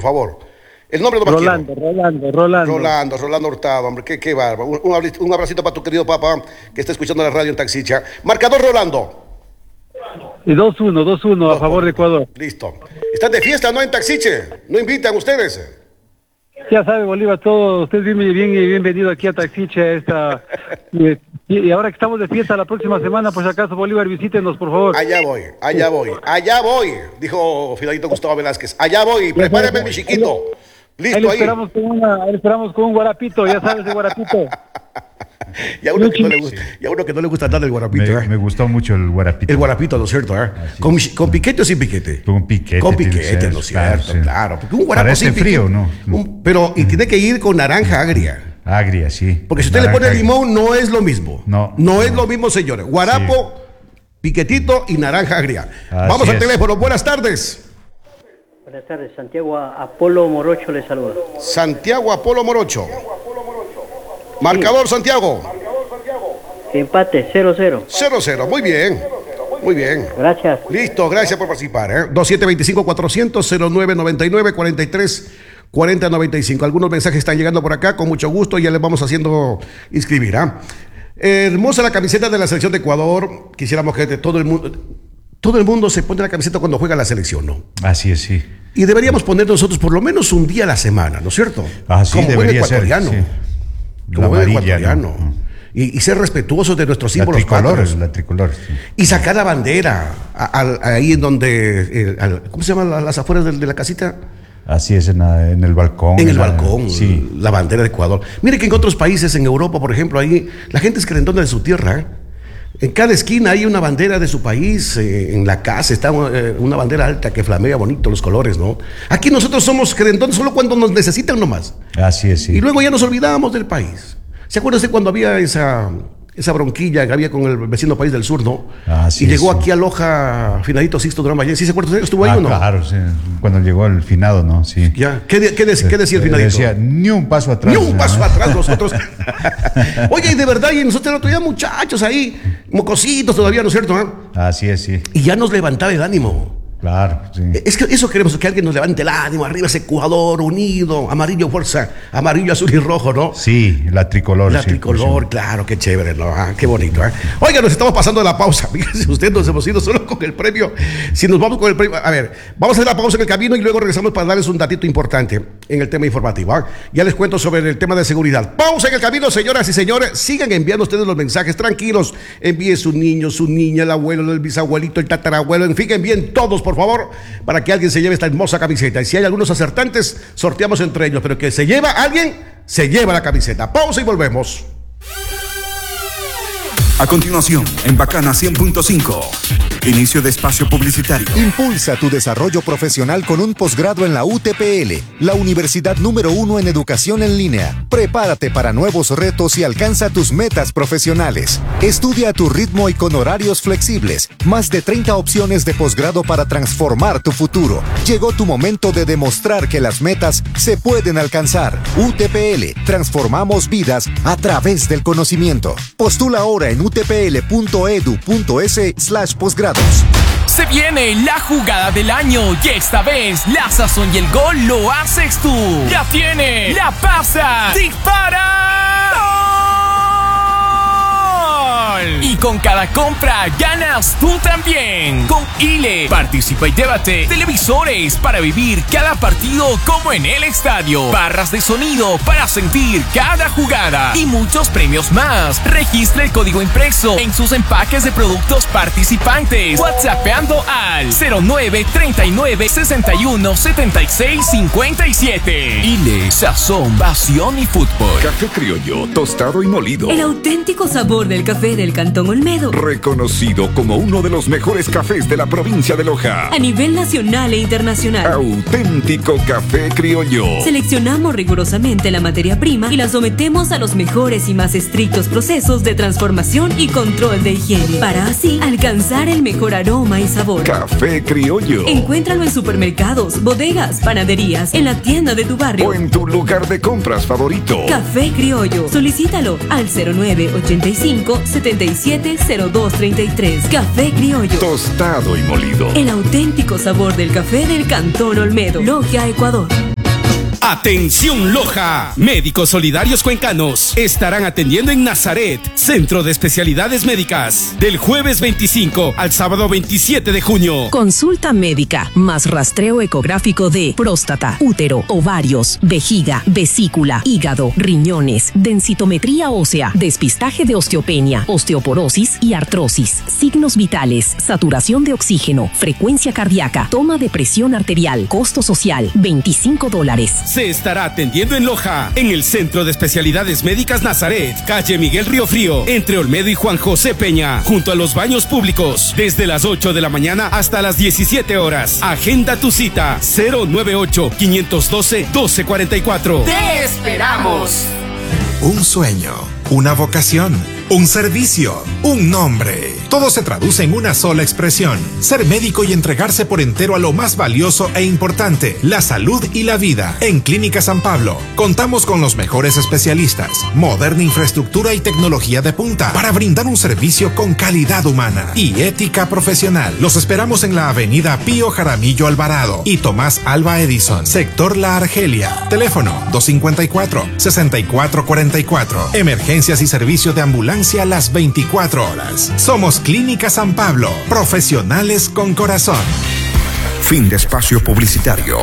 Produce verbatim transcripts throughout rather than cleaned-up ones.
favor. El nombre no más Rolando, quiero. Rolando, Rolando. Rolando, Rolando Hurtado, hombre, qué, qué bárbaro. Un, un abri- un abracito para tu querido papá que está escuchando la radio en Taxicha. Marcador, Rolando. Y dos uno, dos uno a favor de Ecuador. Listo. Están de fiesta, ¿no? En Taxiche. ¿No invitan ustedes? Ya sabe, Bolívar, todo, usted es bien, bien, bienvenido aquí a Taxiche. Esta, y, y ahora que estamos de fiesta la próxima semana, pues acaso, Bolívar, visítenos, por favor. Allá voy, allá voy, allá voy, dijo Filadito Gustavo Velázquez. Allá voy, prepáreme mi chiquito. Ahí Listo lo ahí. esperamos con una, ahí lo esperamos con un guarapito, ya sabes, de guarapito. Y a uno que no le gusta, y a uno que no le gusta nada el guarapito, Me, ¿eh? me gustó mucho el guarapito. El guarapito, ¿no es cierto? ¿Eh? ¿Con, con piquete o sin piquete? Con piquete. Con tiene que piquete, ser, ¿no es cierto? sí. Claro. Porque un guarapo Para este sin piquete, frío, ¿no? un- pero, y tiene que ir con naranja agria. Agria, sí. Porque si usted Naranja le pone agria. limón, no es lo mismo. No. No es lo mismo, señores. Guarapo, piquetito y naranja agria. Así Vamos al es. teléfono. Buenas tardes. Buenas tardes, Santiago Apolo Morocho le saluda. Santiago Apolo Morocho. Marcador, Santiago. Empate, cero cero. cero cero. Muy bien. Muy bien. Gracias. Listo, gracias por participar. ¿eh? dos siete dos cinco cuatrocientos cero nueve noventa y nueve cuarenta y tres cuarenta noventa y cinco. Algunos mensajes están llegando por acá, con mucho gusto, ya les vamos haciendo inscribir. ¿ah? Hermosa la camiseta de la selección de Ecuador. Quisiéramos que de todo el mundo, todo el mundo se pone la camiseta cuando juega la selección, ¿no? Así es, sí. Y deberíamos poner nosotros por lo menos un día a la semana, ¿no es cierto? Así Como buen debería ser. ecuatoriano. Sí. Como La buen amarilla, ecuatoriano. ¿no? Y, y ser respetuosos de nuestros La símbolos tricolor, patrios. la tricolor. Sí. Y sacar la bandera a- a- ahí en donde, eh, al- ¿cómo se llama la- las afueras de, de la casita? Así es, en, la- en el balcón. En el la- balcón, Sí. la bandera de Ecuador. Mire que en otros países, en Europa, por ejemplo, ahí la gente es querendona de su tierra. ¿eh? En cada esquina hay una bandera de su país, eh, en la casa está eh, una bandera alta que flamea bonito los colores, ¿no? Aquí nosotros somos querendones solo cuando nos necesitan nomás. Así es, sí. Y luego ya nos olvidamos del país. ¿Se acuerdan de cuando había esa, esa bronquilla que había con el vecino país del sur, no? Así y es, llegó sí. aquí a Loja Finadito Sixto Durán Ballén. ¿Sí se acuerdan? ¿Estuvo ahí Ah, o no? claro, sí. Cuando llegó el finado, ¿no? Sí. Ya. ¿Qué, de- qué, de- qué decía el Eh, Finadito? Decía, ni un paso atrás. Ni un ¿no? paso atrás nosotros. Oye, y de verdad, y nosotros el otro día muchachos ahí, mocositos todavía, ¿no es cierto? eh? Así es, sí. Y ya nos levantaba el ánimo. Claro, sí. Es que eso queremos, que alguien nos levante el ánimo, arriba ese Ecuador unido, amarillo fuerza, amarillo, azul y rojo, ¿no? Sí, la tricolor. La sí, tricolor, pues, claro, qué chévere, ¿no? Ah, qué bonito, ¿eh? Oiga, nos estamos pasando de la pausa. Fíjense, usted nos hemos ido solo con el premio. Si nos vamos con el premio, a ver, vamos a hacer la pausa en el camino y luego regresamos para darles un datito importante en el tema informativo. ¿ah? Ya les cuento sobre el tema de seguridad. Pausa en el camino, señoras y señores. Sigan enviando ustedes los mensajes, tranquilos. Envíen su niño, su niña, el abuelo, el bisabuelito, el tatarabuelo, en fin, envíen todos, por favor, para que alguien se lleve esta hermosa camiseta. Y si hay algunos acertantes, sorteamos entre ellos, pero que se lleva alguien, se lleva la camiseta. Pausa y volvemos. A continuación, en Bacana cien punto cinco, inicio de espacio publicitario. Impulsa tu desarrollo profesional con un posgrado en la U T P L, la universidad número uno en educación en línea. Prepárate para nuevos retos y alcanza tus metas profesionales. Estudia a tu ritmo y con horarios flexibles. Más de treinta opciones de posgrado para transformar tu futuro. Llegó tu momento de demostrar que las metas se pueden alcanzar. U T P L, transformamos vidas a través del conocimiento. Postula ahora en utpl.edu.es slash posgrados. Se viene la jugada del año y esta vez la sazón y el gol lo haces tú. Ya tiene, la pasa, dispara. ¡Gol! Y con cada compra ganas tú también. Con Ile, participa y llévate televisores para vivir cada partido como en el estadio, barras de sonido para sentir cada jugada y muchos premios más. Registra el código impreso en sus empaques de productos participantes, whatsappeando al cero nueve treinta y nueve sesenta y uno setenta y seis cincuenta y siete. Ile, sazón, pasión y fútbol. Café criollo, tostado y molido. El auténtico sabor del café del Cantón Olmedo. Reconocido como uno de los mejores cafés de la provincia de Loja. A nivel nacional e internacional. Auténtico café criollo. Seleccionamos rigurosamente la materia prima y la sometemos a los mejores y más estrictos procesos de transformación y control de higiene, para así alcanzar el mejor aroma y sabor. Café criollo. Encuéntralo en supermercados, bodegas, panaderías, en la tienda de tu barrio O en tu lugar de compras favorito. Café Criollo. Solicítalo al cero nueve ochenta y cinco setenta y siete cero dos treinta y tres. Café Criollo. Tostado y molido. El auténtico sabor del café del Cantón Olmedo. Logia, Ecuador. Atención Loja, médicos solidarios cuencanos estarán atendiendo en Nazaret, Centro de Especialidades Médicas, del jueves veinticinco al sábado veintisiete de junio. Consulta médica, más rastreo ecográfico de próstata, útero, ovarios, vejiga, vesícula, hígado, riñones, densitometría ósea, despistaje de osteopenia, osteoporosis y artrosis, signos vitales, saturación de oxígeno, frecuencia cardíaca, toma de presión arterial, costo social, veinticinco dólares. Se estará atendiendo en Loja, en el Centro de Especialidades Médicas Nazaret, calle Miguel Riofrío, entre Olmedo y Juan José Peña, junto a los baños públicos, desde las ocho de la mañana hasta las diecisiete horas. Agenda tu cita, cero nueve ocho, cinco uno dos, uno dos cuatro cuatro. ¡Te esperamos! Un sueño, una vocación, un servicio, un nombre. Todo se traduce en una sola expresión: ser médico y entregarse por entero a lo más valioso e importante, la salud y la vida. En Clínica San Pablo contamos con los mejores especialistas, moderna infraestructura y tecnología de punta para brindar un servicio con calidad humana y ética profesional. Los esperamos en la avenida Pío Jaramillo Alvarado y Tomás Alba Edison, sector La Argelia. Teléfono dos cinco cuatro, seis cuatro cuatro cuatro. Emergencias y servicio de ambulancia las veinticuatro horas. Somos Clínica San Pablo, profesionales con corazón. Fin de espacio publicitario.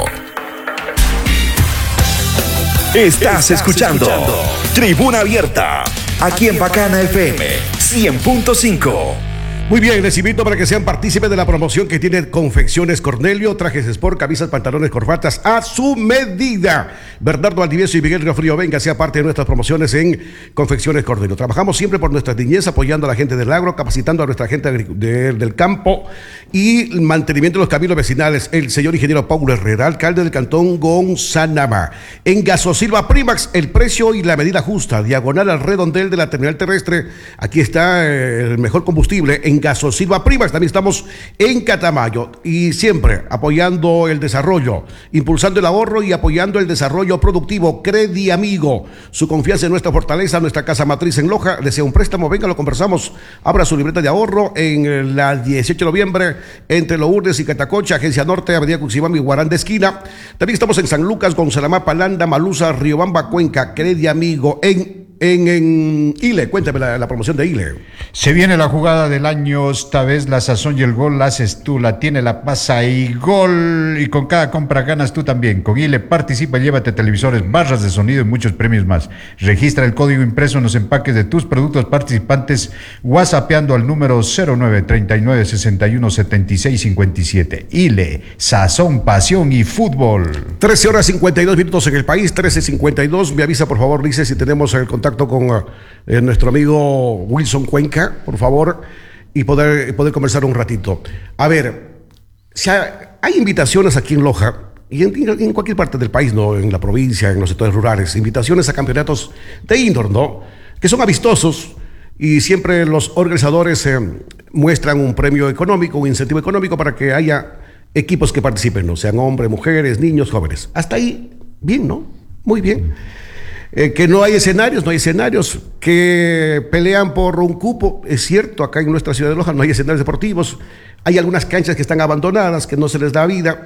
Estás escuchando Tribuna Abierta, aquí en Bacana F M cien punto cinco. Muy bien, les invito para que sean partícipes de la promoción que tiene Confecciones Cornelio, trajes sport, camisas, pantalones, corbatas a su medida. Bernardo Valdivieso y Miguel Riofrío, venga, sea parte de nuestras promociones en Confecciones Cornelio. Trabajamos siempre por nuestra niñez, apoyando a la gente del agro, capacitando a nuestra gente de, del campo y el mantenimiento de los caminos vecinales. El señor ingeniero Paulo Herrera, alcalde del cantón Gonzanama. En Gasosilva Primax, el precio y la medida justa, diagonal al redondel de la terminal terrestre. Aquí está el mejor combustible en Gasosilva Primax. También estamos en Catamayo y siempre apoyando el desarrollo, impulsando el ahorro y apoyando el desarrollo productivo. Credi Amigo, su confianza en nuestra fortaleza, nuestra casa matriz en Loja. Desea un préstamo, venga, lo conversamos. Abra su libreta de ahorro en la dieciocho de noviembre entre Lourdes y Catacocha, Agencia Norte, Avenida Cuxibamba y Guarán de esquina. También estamos en San Lucas, Gonzalama, Palanda, Malusa, Riobamba, Cuenca. Credi Amigo en En, en Ile, cuéntame la, la promoción de Ile. Se viene la jugada del año, esta vez la sazón y el gol la haces tú, la tiene, la pasa y gol. Y con cada compra ganas tú también. Con Ile participa, llévate televisores, barras de sonido y muchos premios más. Registra el código impreso en los empaques de tus productos participantes, whatsappeando al número cero nueve treinta y nueve sesenta y uno setenta y seis cincuenta y siete. Ile, sazón, pasión y fútbol. trece horas cincuenta y dos minutos en el país, trece cincuenta y dos. Me avisa, por favor, dice si tenemos el contacto con uh, nuestro amigo Wilson Cuenca, por favor, y poder, poder conversar un ratito. A ver, si hay, hay invitaciones aquí en Loja y en, en cualquier parte del país, ¿no? En la provincia, en los sectores rurales, invitaciones a campeonatos de indoor, ¿no? Que son amistosos y siempre los organizadores eh, muestran un premio económico, un incentivo económico para que haya equipos que participen, ¿no? Sean hombres, mujeres, niños, jóvenes. Hasta ahí, bien, ¿no? Muy bien. Eh, que no hay escenarios, no hay escenarios, que pelean por un cupo, es cierto, acá en nuestra ciudad de Loja no hay escenarios deportivos, hay algunas canchas que están abandonadas, que no se les da vida.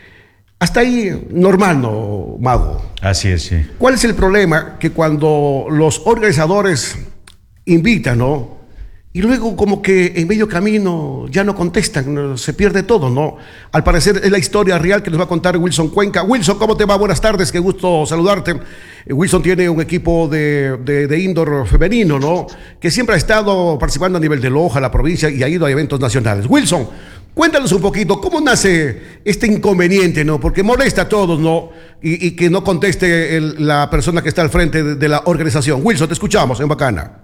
Hasta ahí, normal, ¿no, Mago? Así es, sí. ¿Cuál es el problema? Que cuando los organizadores invitan, ¿no? Y luego como que en medio camino ya no contestan, ¿no? Se pierde todo, ¿no? Al parecer es la historia real que nos va a contar Wilson Cuenca. Wilson, ¿cómo te va? Buenas tardes, qué gusto saludarte. Wilson tiene un equipo de, de, de indoor femenino, ¿no? Que siempre ha estado participando a nivel de Loja, la provincia, y ha ido a eventos nacionales. Wilson, cuéntanos un poquito, ¿cómo nace este inconveniente, ¿no? Porque molesta a todos, ¿no? Y, y que no conteste el, la persona que está al frente de, de la organización. Wilson, te escuchamos en Bacana.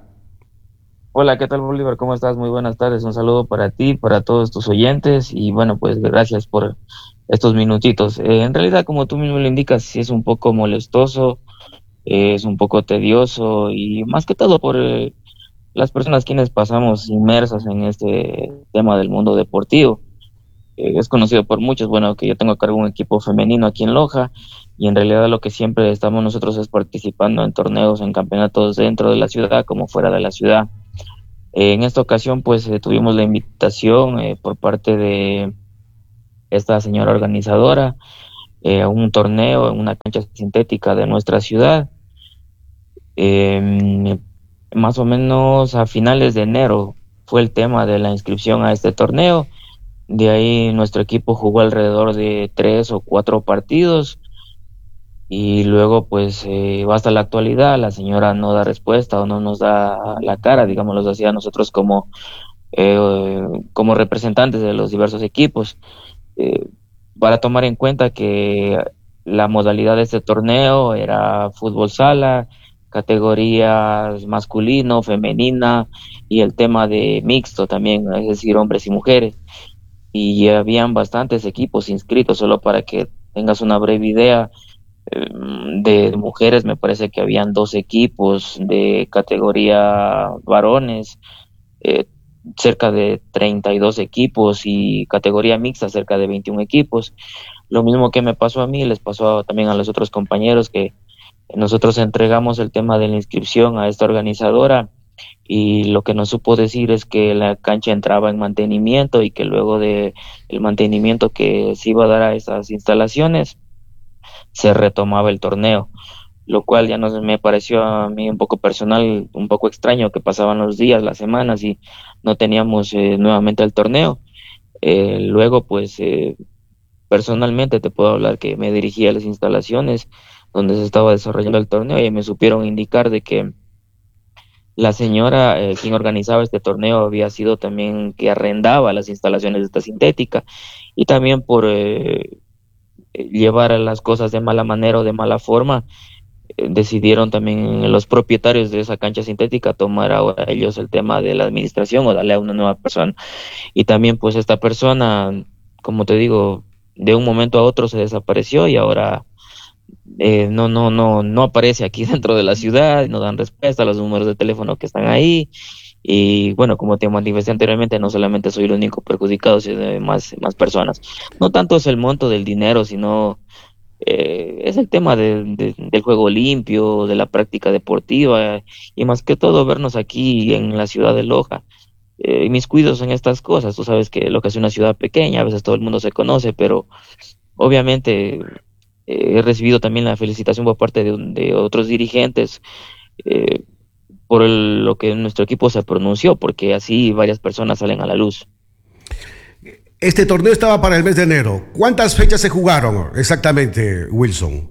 Hola, ¿qué tal, Bolívar? ¿Cómo estás? Muy buenas tardes. Un saludo para ti, para todos tus oyentes y bueno, pues gracias por estos minutitos. Eh, en realidad, como tú mismo lo indicas, sí es un poco molestoso, eh, es un poco tedioso y más que todo por eh, las personas quienes pasamos inmersas en este tema del mundo deportivo. Eh, es conocido por muchos, bueno, que yo tengo a cargo un equipo femenino aquí en Loja y en realidad lo que siempre estamos nosotros es participando en torneos, en campeonatos dentro de la ciudad como fuera de la ciudad. Eh, en esta ocasión pues eh, tuvimos la invitación eh, por parte de esta señora organizadora eh, un torneo en una cancha sintética de nuestra ciudad. Eh, más o menos a finales de enero fue el tema de la inscripción a este torneo. De ahí nuestro equipo jugó alrededor de tres o cuatro partidos y luego pues eh, hasta la actualidad la señora no da respuesta o no nos da la cara, digamos, los hacía nosotros como eh, como representantes de los diversos equipos, eh, para tomar en cuenta que la modalidad de este torneo era fútbol sala, categorías masculino, femenina y el tema de mixto también, es decir, hombres y mujeres. Y habían bastantes equipos inscritos, solo para que tengas una breve idea. Eh, de mujeres me parece que habían dos equipos, de categoría varones, eh, cerca de treinta y dos equipos, y categoría mixta cerca de veintiún equipos. Lo mismo que me pasó a mí, les pasó también a los otros compañeros, que nosotros entregamos el tema de la inscripción a esta organizadora y lo que nos supo decir es que la cancha entraba en mantenimiento y que luego de el mantenimiento que se iba a dar a esas instalaciones se retomaba el torneo, lo cual ya nos me pareció a mí un poco personal, un poco extraño, que pasaban los días, las semanas y no teníamos eh, nuevamente el torneo. Eh, luego pues eh, personalmente te puedo hablar que me dirigí a las instalaciones donde se estaba desarrollando el torneo y me supieron indicar de que la señora eh, quien organizaba este torneo había sido también que arrendaba las instalaciones de esta sintética, y también por eh, llevar las cosas de mala manera o de mala forma eh, decidieron también los propietarios de esa cancha sintética tomar ahora ellos el tema de la administración o darle a una nueva persona. Y también pues esta persona, como te digo, de un momento a otro se desapareció y ahora Eh, no no no no aparece aquí dentro de la ciudad, no dan respuesta a los números de teléfono que están ahí. Y bueno, como te manifesté anteriormente, no solamente soy el único perjudicado, sino más, más personas. No tanto es el monto del dinero, sino eh, es el tema de, de, del juego limpio, de la práctica deportiva, y más que todo vernos aquí en la ciudad de Loja, eh, mis cuidados en estas cosas. Tú sabes que Loja es una ciudad pequeña, a veces todo el mundo se conoce, pero obviamente Eh, he recibido también la felicitación por parte de, de otros dirigentes eh, por el, lo que nuestro equipo se pronunció, porque así varias personas salen a la luz. Este torneo estaba para el mes de enero. ¿Cuántas fechas se jugaron exactamente, Wilson?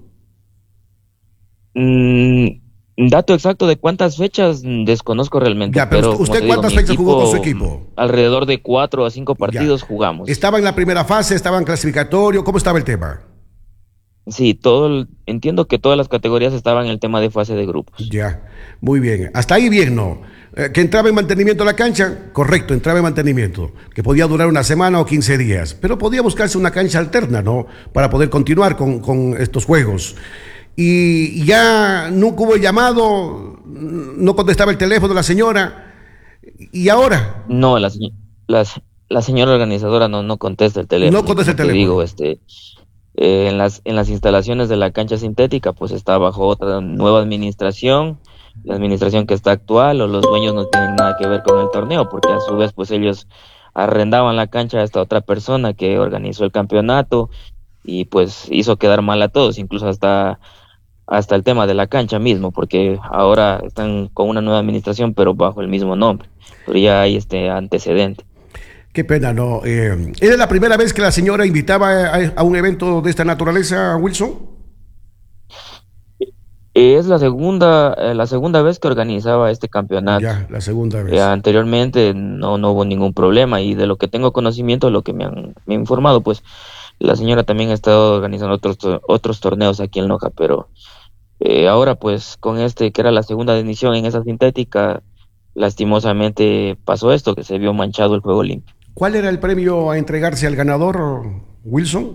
Mm, dato exacto de cuántas fechas desconozco realmente. Ya, pero, pero ¿usted digo, cuántas fechas equipo, jugó con su equipo? Alrededor de cuatro a cinco partidos ya jugamos. ¿Estaba en la primera fase? ¿Estaba en clasificatorio? ¿Cómo estaba el tema? Sí, todo el, entiendo que todas las categorías estaban en el tema de fase de grupos. Ya, muy bien. Hasta ahí bien, ¿no? Eh, que entraba en mantenimiento la cancha, correcto, entraba en mantenimiento, que podía durar una semana o quince días, pero podía buscarse una cancha alterna, ¿no? Para poder continuar con, con estos juegos. Y ya nunca hubo llamado, no contestaba el teléfono de la señora. ¿Y ahora? No, la, la, la señora organizadora no, no contesta el teléfono. No contesta el teléfono. Te digo, este... Eh, en las en las instalaciones de la cancha sintética pues está bajo otra nueva administración, la administración que está actual, o los dueños no tienen nada que ver con el torneo, porque a su vez pues ellos arrendaban la cancha a esta otra persona que organizó el campeonato y pues hizo quedar mal a todos, incluso hasta hasta el tema de la cancha mismo, porque ahora están con una nueva administración pero bajo el mismo nombre, pero ya hay este antecedente. Qué pena, ¿no? Eh, ¿Era la primera vez que la señora invitaba a, a un evento de esta naturaleza, Wilson? Es la segunda eh, la segunda vez que organizaba este campeonato. Ya, la segunda vez. Eh, anteriormente no, no hubo ningún problema, y de lo que tengo conocimiento, lo que me han, me han informado, pues la señora también ha estado organizando otros, otros torneos aquí en Loja, pero eh, ahora pues con este, que era la segunda edición en esa sintética, lastimosamente pasó esto, que se vio manchado el juego limpio. ¿Cuál era el premio a entregarse al ganador, Wilson?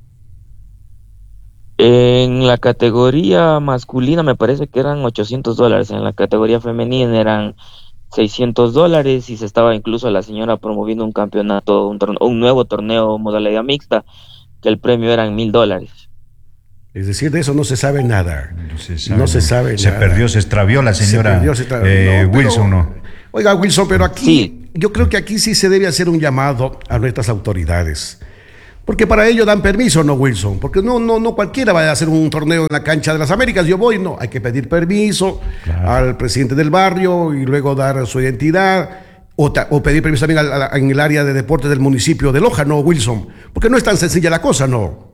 En la categoría masculina me parece que eran ochocientos dólares, en la categoría femenina eran seiscientos dólares, y se estaba incluso la señora promoviendo un campeonato, un, torneo, un nuevo torneo modalidad mixta, que el premio eran mil dólares. Es decir, de eso no se sabe nada. No se sabe, no se sabe se nada. perdió, se extravió la señora. Se perdió, se extravió. Eh, No, pero, Wilson, ¿no? Oiga, Wilson, pero aquí, sí. yo creo que aquí sí se debe hacer un llamado a nuestras autoridades. Porque para ello dan permiso, ¿no, Wilson? Porque no, no, no cualquiera va a hacer un torneo en la cancha de las Américas. Yo voy, no, hay que pedir permiso claro. al presidente del barrio y luego dar su identidad o, ta, o pedir permiso también a, a, en el área de deportes del municipio de Loja, ¿no, Wilson? Porque no es tan sencilla la cosa, ¿no?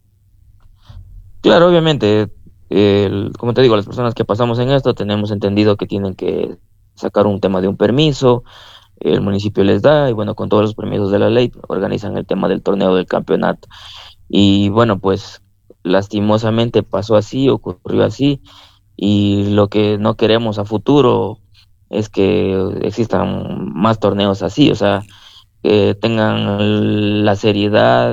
Claro, obviamente, el, como te digo, las personas que pasamos en esto tenemos entendido que tienen que sacar un tema de un permiso, el municipio les da, y bueno, con todos los permisos de la ley, organizan el tema del torneo del campeonato. Y bueno, pues lastimosamente pasó así, ocurrió así, y lo que no queremos a futuro es que existan más torneos así, o sea, que tengan la seriedad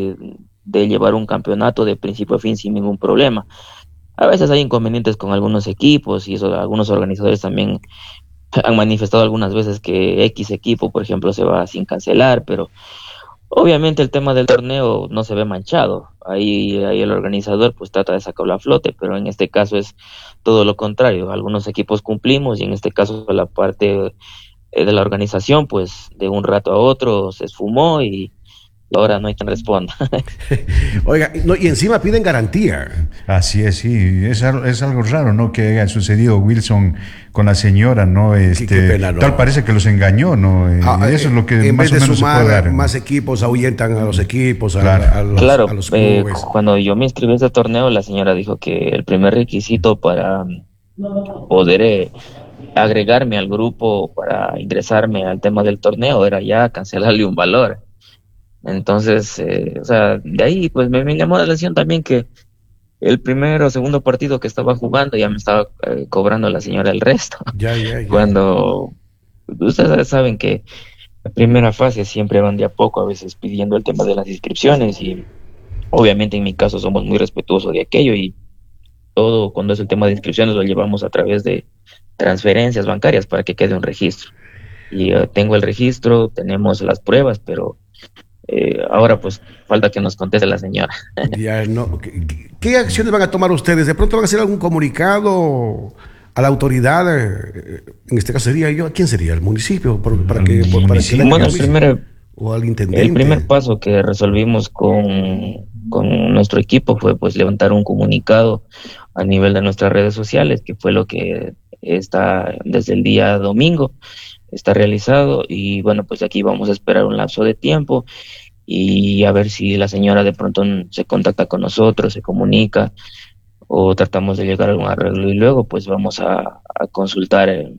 de llevar un campeonato de principio a fin sin ningún problema. A veces hay inconvenientes con algunos equipos, y eso algunos organizadores también han manifestado algunas veces que X equipo, por ejemplo, se va sin cancelar, pero obviamente el tema del torneo no se ve manchado. Ahí, ahí el organizador pues trata de sacarlo a flote, pero en este caso es todo lo contrario. Algunos equipos cumplimos y en este caso la parte de la organización pues de un rato a otro se esfumó y ahora no hay quien responda. Oiga, no, y encima piden garantía. Así es, sí, es, es algo raro, ¿no? Que haya sucedido, Wilson, con la señora, ¿no? Este, sí, qué pena, ¿no? Tal parece que los engañó, ¿no? Ah, Eso eh, es lo que en más vez o de menos sumar se puede dar, ¿no? Más equipos ahuyentan a los equipos, a, claro, a los, claro a los eh, clubes. Cuando yo me inscribí a este torneo, la señora dijo que el primer requisito para poder eh, agregarme al grupo, para ingresarme al tema del torneo, era ya cancelarle un valor. Entonces, eh, o sea, de ahí pues me, me llamó la atención también que el primer o segundo partido que estaba jugando ya me estaba eh, cobrando la señora el resto. Ya, ya, ya. Cuando ustedes saben que la primera fase siempre van de a poco, a veces pidiendo el tema de las inscripciones, y obviamente en mi caso somos muy respetuosos de aquello, y todo cuando es el tema de inscripciones lo llevamos a través de transferencias bancarias para que quede un registro. Y uh, tengo el registro, tenemos las pruebas, pero Eh, ahora pues falta que nos conteste la señora. Ya, no. ¿Qué, ¿Qué acciones van a tomar ustedes? ¿De pronto van a hacer algún comunicado a la autoridad? Eh, en este caso sería yo, ¿quién sería? ¿El municipio? Por, para que, por, para que bueno, el primer, o al intendente. El primer paso que resolvimos con, con nuestro equipo fue pues levantar un comunicado a nivel de nuestras redes sociales, que fue lo que está desde el día domingo. Está realizado, y bueno, pues aquí vamos a esperar un lapso de tiempo y a ver si la señora de pronto se contacta con nosotros, se comunica, o tratamos de llegar a algún arreglo, y luego pues vamos a, a consultar eh,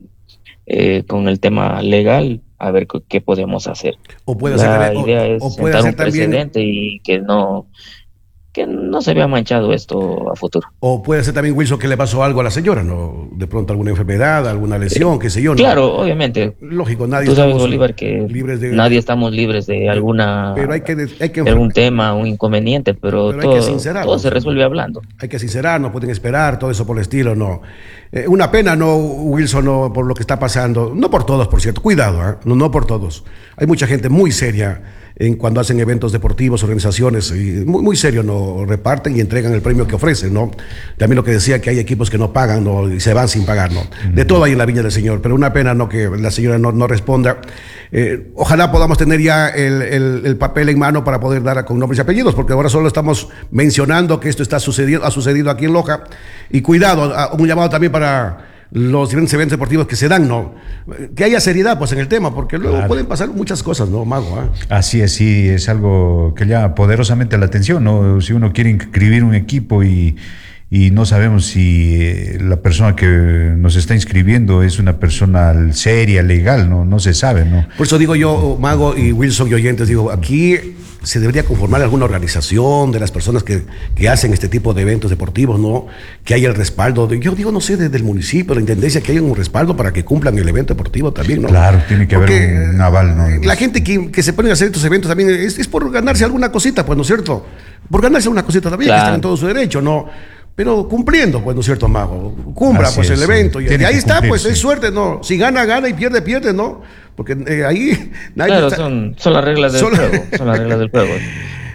eh, con el tema legal a ver qué, qué podemos hacer. O puede la ser, idea o, es o puede sentar ser un también, precedente y que no que no se vea manchado esto a futuro. O puede ser también, Wilson, que le pasó algo a la señora, ¿no? De pronto alguna enfermedad, alguna lesión, eh, qué sé yo, ¿no? Claro, obviamente. Lógico, nadie Tú sabes, estamos Bolívar, que libres de... nadie estamos libres de alguna pero hay que, hay que de algún tema, un inconveniente, pero, pero todo, todo se ¿no? resuelve hablando. Hay que sincerar, no pueden esperar, todo eso por el estilo, no. Eh, una pena, no, Wilson, no, por lo que está pasando, no por todos, por cierto, cuidado, ¿eh? no, no por todos. Hay mucha gente muy seria en cuando hacen eventos deportivos, organizaciones, y muy, muy serio, no reparten y entregan el premio que ofrecen, ¿no? También lo que decía, que hay equipos que no pagan, ¿no? Y se van sin pagar, ¿no? Uh-huh. De todo hay en la viña del Señor, pero una pena, ¿no? Que la señora no, no responda. Eh, ojalá podamos tener ya el, el, el papel en mano para poder dar con nombres y apellidos, porque ahora solo estamos mencionando que esto está sucediendo, ha sucedido aquí en Loja, y cuidado, un llamado también para los diferentes eventos deportivos que se dan, ¿no? Que haya seriedad, pues, en el tema, porque luego claro. pueden pasar muchas cosas, ¿no, Mago? ¿eh? Así es, sí, es algo que llama poderosamente la atención, ¿no? Si uno quiere inscribir un equipo y, y no sabemos si la persona que nos está inscribiendo es una persona seria, legal, ¿no? No se sabe, ¿no? Por eso digo yo, Mago y Wilson y oyentes, digo, aquí se debería conformar alguna organización de las personas que, que hacen este tipo de eventos deportivos, ¿no? Que haya el respaldo, de, yo digo, no sé, desde el municipio, la intendencia, que haya un respaldo para que cumplan el evento deportivo también, ¿no? Claro, tiene que Porque haber un aval, ¿no? La gente que, que se pone a hacer estos eventos también es, es por ganarse alguna cosita, pues, ¿no es cierto? Por ganarse una cosita también, claro. que están en todo su derecho, ¿no? Pero cumpliendo, pues, ¿no es cierto, Mago? Cumpla, Así pues, es, el evento. Sí. Y, y ahí está, cumplir, pues, sí. es suerte, ¿no? Si gana, gana, y pierde, pierde, ¿no? Porque eh, ahí... Nadie claro, está... son, son las reglas del son... juego, son las reglas del juego.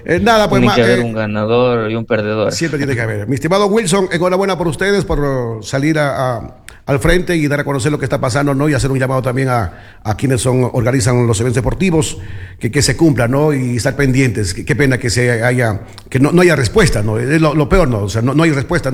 Eh, nada, pues tiene que ma, haber eh, un ganador y un perdedor. Siempre tiene que haber. Mi estimado Wilson, enhorabuena por ustedes, por salir a, a, al frente y dar a conocer lo que está pasando, ¿no? Y hacer un llamado también a, a quienes son, organizan los eventos deportivos, que, que se cumplan, ¿no? Y estar pendientes. Qué, qué pena que se haya, que no, no haya respuesta, ¿no? Es lo, lo peor, ¿no? O sea, no, no hay respuesta.